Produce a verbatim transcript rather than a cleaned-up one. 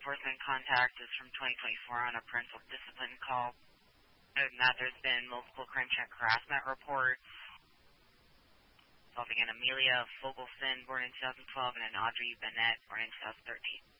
enforcement contact is from twenty twenty-four on a parental discipline call. Other than that, there's been multiple crime check harassment reports involving an Amelia Fogelson, born in two thousand twelve, and an Audrey Bennett, born in two thousand thirteen.